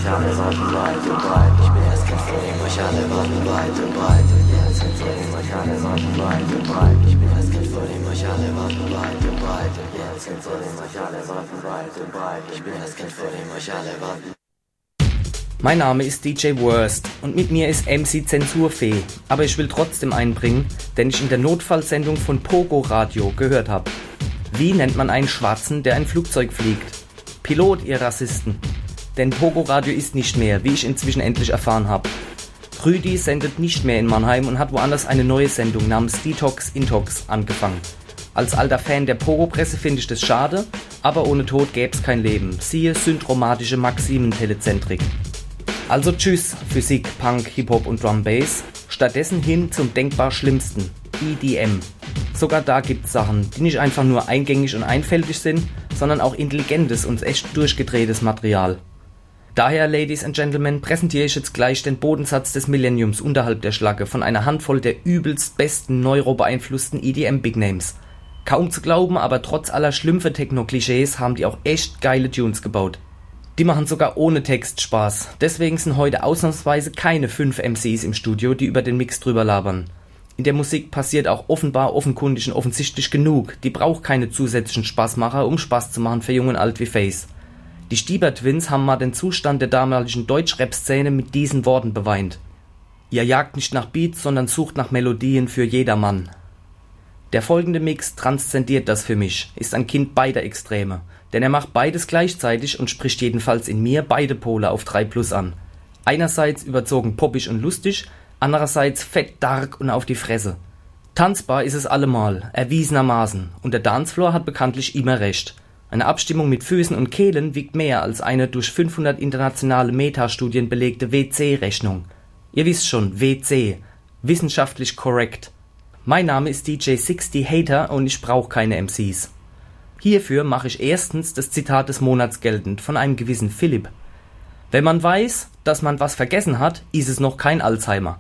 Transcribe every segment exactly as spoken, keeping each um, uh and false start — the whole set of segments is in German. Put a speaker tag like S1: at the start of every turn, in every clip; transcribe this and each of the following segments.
S1: euch alle warten weit und breit. Ich bin das Kind, vor dem euch alle warten weit und breit. Das Kind, vor dem euch alle warten weit und breit. Ich bin das Kind, vor dem euch alle warten weit und breit. Das Kind, vor dem euch alle warten weit und breit. Ich bin das Kind, vor dem euch alle warten.
S2: Mein Name ist D J Worst und mit mir ist M C Zensurfee, aber ich will trotzdem einbringen, den ich in der Notfallsendung von Pogo Radio gehört habe. Wie nennt man einen Schwarzen, der ein Flugzeug fliegt? Pilot, ihr Rassisten. Denn Pogo Radio ist nicht mehr, wie ich inzwischen endlich erfahren habe. Rüdi sendet nicht mehr in Mannheim und hat woanders eine neue Sendung namens Detox Intox angefangen. Als alter Fan der Pogo-Presse finde ich das schade, aber ohne Tod gäbe es kein Leben. Siehe syndromatische Maximen-Telezentrik. Also tschüss, Physik, Punk, Hip-Hop und Drum Bass. Stattdessen hin zum denkbar Schlimmsten, E D M. Sogar da gibt's Sachen, die nicht einfach nur eingängig und einfältig sind, sondern auch intelligentes und echt durchgedrehtes Material. Daher, Ladies and Gentlemen, präsentiere ich jetzt gleich den Bodensatz des Millenniums unterhalb der Schlacke von einer Handvoll der übelst besten neurobeeinflussten E D M-Big Names. Kaum zu glauben, aber trotz aller Schlümpfe Techno-Klischees haben die auch echt geile Tunes gebaut. Die machen sogar ohne Text Spaß. Deswegen sind heute ausnahmsweise keine fünf M Cs im Studio, die über den Mix drüber labern. In der Musik passiert auch offenbar, offenkundig und offensichtlich genug. Die braucht keine zusätzlichen Spaßmacher, um Spaß zu machen für Jung und Alt wie Face. Die Stieber Twins haben mal den Zustand der damaligen Deutsch-Rap-Szene mit diesen Worten beweint. Ihr jagt nicht nach Beats, sondern sucht nach Melodien für jedermann. Der folgende Mix transzendiert das für mich, ist ein Kind beider Extreme. Denn er macht beides gleichzeitig und spricht jedenfalls in mir beide Pole auf drei plus an. Einerseits überzogen poppig und lustig, andererseits fett dark und auf die Fresse. Tanzbar ist es allemal, erwiesenermaßen, und der Dancefloor hat bekanntlich immer recht. Eine Abstimmung mit Füßen und Kehlen wiegt mehr als eine durch fünfhundert internationale Metastudien belegte W C-Rechnung. Ihr wisst schon, W C, wissenschaftlich korrekt. Mein Name ist D J sechzig Hater und ich brauche keine M Cs. Hierfür mache ich erstens das Zitat des Monats geltend von einem gewissen Philipp. Wenn man weiß, dass man was vergessen hat, ist es noch kein Alzheimer.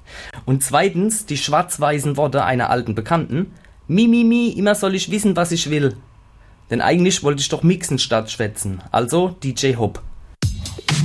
S2: Und zweitens die schwarz-weißen Worte einer alten Bekannten. Mi, mi, mi, immer soll ich wissen, was ich will. Denn eigentlich wollte ich doch mixen statt schwätzen. Also D J Hop.